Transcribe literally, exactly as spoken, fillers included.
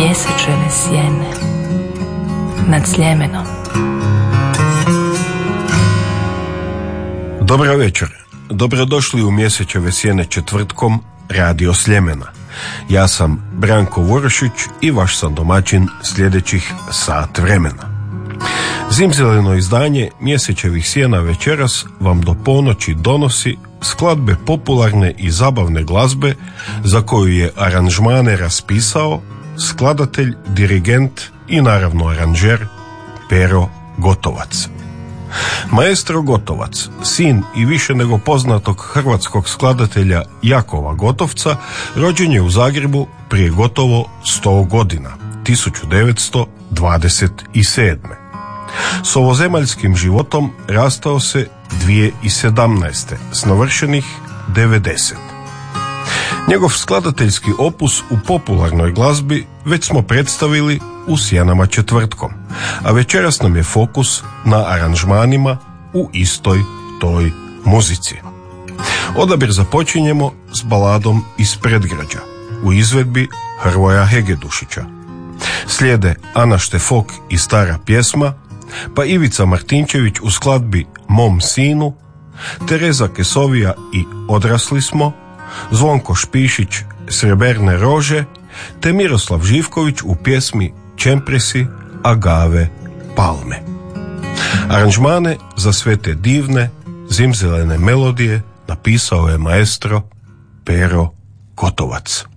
mjesečeve sjene nad Sljemenom. Dobar večer. Dobrodošli u Mjesečeve sjene četvrtkom Radio Sljemena. Ja sam Branko Vurošić i vaš sam domaćin sljedećih sat vremena. Zimzeleno izdanje Mjesečevih sjena večeras vam do ponoći donosi skladbe popularne i zabavne glazbe za koju je aranžmane raspisao skladatelj, dirigent i naravno aranžer Pero Gotovac. Maestro Gotovac, sin i više nego poznatog hrvatskog skladatelja Jakova Gotovca, rođen je u Zagrebu prije gotovo sto godina, tisuću devetsto dvadeset sedme. S ovozemaljskim životom rastao se dvije tisuće sedamnaeste s navršenih devedeset. Njegov skladateljski opus u popularnoj glazbi već smo predstavili u Sjenama četvrtkom, a večeras nam je fokus na aranžmanima u istoj toj muzici. Odabir započinjemo s baladom iz predgrađa u izvedbi Hrvoja Hegedušića. Slijede Ana Štefok i Stara pjesma, pa Ivica Martinčević u skladbi Mom sinu, Tereza Kesovija i Odrasli smo, Zvonko Špišić Srebrne rože, te Miroslav Živković u pjesmi Čempresi agave palme. Aranžmane za sve te divne zimzelene melodije napisao je maestro Pero Gotovac.